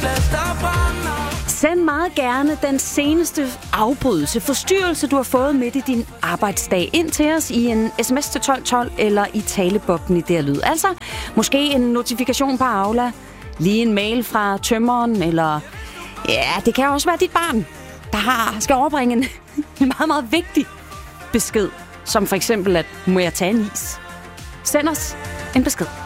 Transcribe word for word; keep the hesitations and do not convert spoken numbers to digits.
Send meget gerne den seneste afbrydelse, forstyrrelse, du har fået midt i din arbejdsdag ind til os i en sms til tolv tolv eller i talebobben i der lyd. Altså, måske en notifikation på Aula, lige en mail fra tømmeren, eller ja, det kan også være dit barn, der har, skal overbringe en, en meget, meget vigtig besked, som for eksempel, at må jeg tage en is? Send os en besked.